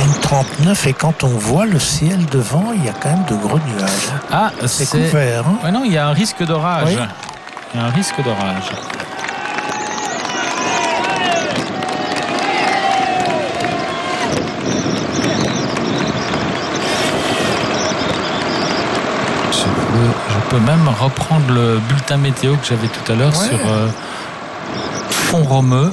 une 39 et quand on voit le ciel devant, il y a quand même de gros nuages. Ah, c'est couvert. Hein. Ouais, non, il y a un risque d'orage. Oui. Il y a un risque d'orage. Je peux même reprendre le bulletin météo que j'avais tout à l'heure sur Font-Romeu.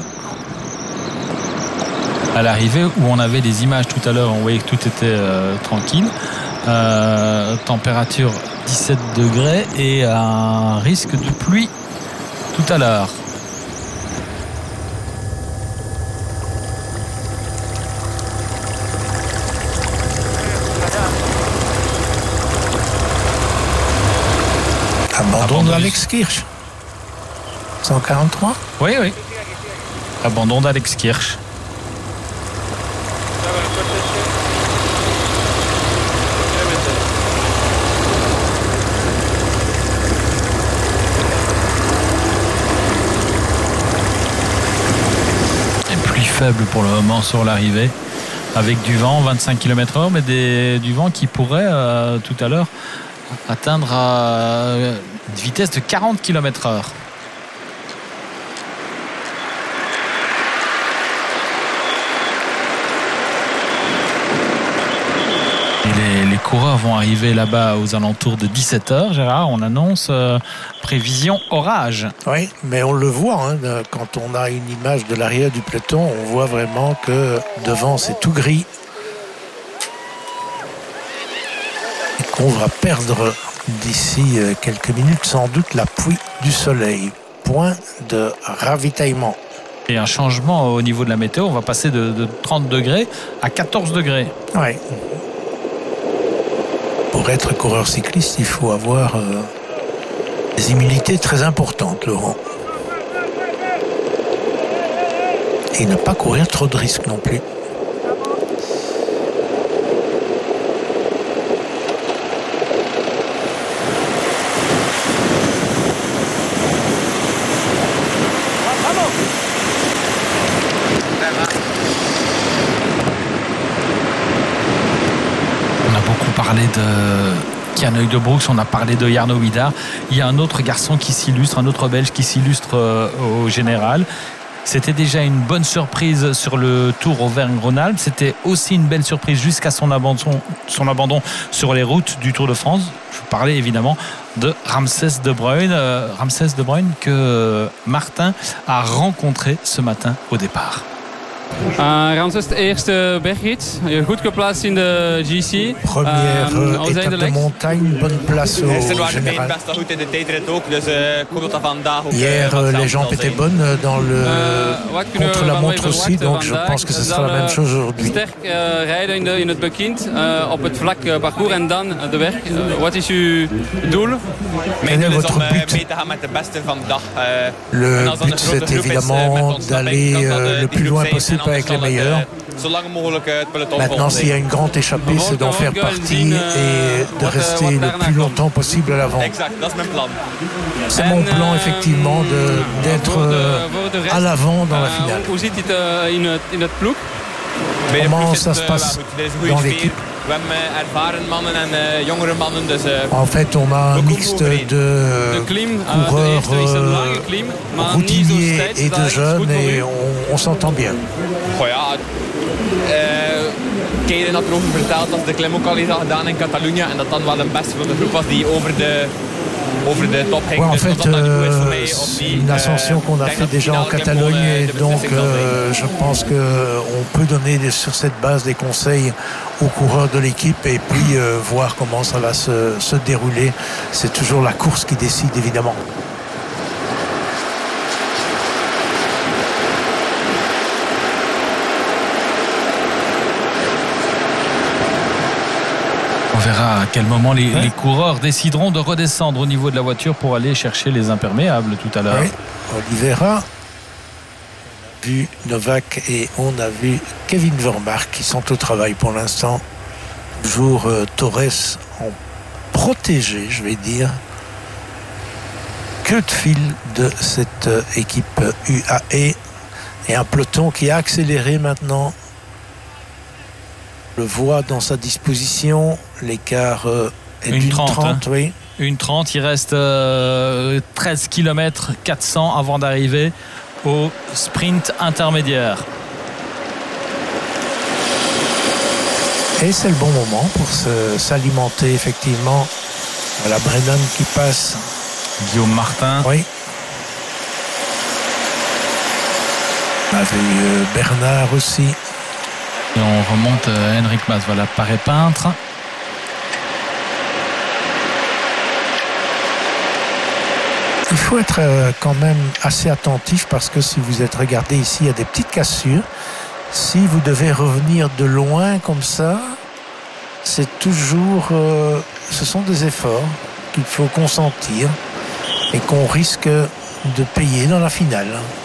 À l'arrivée, où on avait des images tout à l'heure, on voyait que tout était tranquille. Température 17 degrés et un risque de pluie tout à l'heure. Abandon d'Alex Kirch. 143 ? Oui. Abandon d'Alex Kirch. Et pluie faible pour le moment sur l'arrivée. Avec du vent, 25 km/h, mais du vent qui pourrait tout à l'heure atteindre une vitesse de 40 km/h. Et les coureurs vont arriver là-bas aux alentours de 17h. Gérard, on annonce prévision orage. Oui, mais on le voit, hein, quand on a une image de l'arrière du peloton, on voit vraiment que devant c'est tout gris. Et qu'on va perdre d'ici quelques minutes sans doute la pluie du soleil. Point de ravitaillement. Et un changement au niveau de la météo, on va passer de 30 degrés à 14 degrés. Oui. Pour être coureur cycliste, il faut avoir des immunités très importantes, Laurent. Et ne pas courir trop de risques non plus. Parlé de Kian Uijtdebroeks, on a parlé de Jarno Widar. Il y a un autre garçon qui s'illustre, un autre Belge qui s'illustre au général. C'était déjà une bonne surprise sur le Tour Auvergne-Rhône-Alpes. C'était aussi une belle surprise jusqu'à son abandon sur les routes du Tour de France. Je parlais évidemment de Ramses De Bruyne. Ramses De Bruyne que Martin a rencontré ce matin au départ. Ramses, de eerste bergrit. Goed geplaatst in de GC. Première étape de montagne, bonne place au général. Hier, les jambes étaient bonnes dans le contre-la-montre aussi, donc je pense que ce sera la même chose aujourd'hui. Sterk rijden in het bekend op het vlak parcours en dan de berg. Wat is uw doel? Quel est votre but? Le but, c'est évidemment d'aller le plus loin possible avec les meilleurs. Maintenant, s'il y a une grande échappée, c'est d'en faire partie et de rester le plus longtemps possible à l'avant. C'est mon plan, effectivement, d'être à l'avant dans la finale. Comment ça se passe dans l'équipe? En fait, on a un mixte de coureurs routiniers et de jeunes et on s'entend bien. Keiden had erover verteld dat de klim ook al eens had gedaan in Catalunya en dat dan wel een beste voor de groep was die over de top ging. Ouais, en fait, c'est une ascension qu'on a fait déjà en Catalogne et donc je pense qu'on peut donner sur cette base des conseils aux coureurs de l'équipe et puis voir comment ça va se dérouler. C'est toujours la course qui décide évidemment. On verra à quel moment les coureurs décideront de redescendre au niveau de la voiture pour aller chercher les imperméables tout à l'heure. Oui, Oliveira, on a vu Novak et on a vu Kevin Vermaerke qui sont au travail pour l'instant. Toujours Torres en protégé, je vais dire. Queue de fil de cette équipe UAE et un peloton qui a accéléré maintenant. le voit dans sa disposition. L'écart est d'une 30, oui. Une 30, il reste 13 km 400 avant d'arriver au sprint intermédiaire. Et c'est le bon moment pour s'alimenter, effectivement. Voilà Brennan qui passe. Guillaume Martin. Oui. On avait Bernard aussi. Et on remonte Henrik Mas. Voilà, Paré Peintre. Il faut être quand même assez attentif parce que si vous êtes regardé ici, il y a des petites cassures. Si vous devez revenir de loin comme ça, c'est toujours... ce sont des efforts qu'il faut consentir et qu'on risque de payer dans la finale.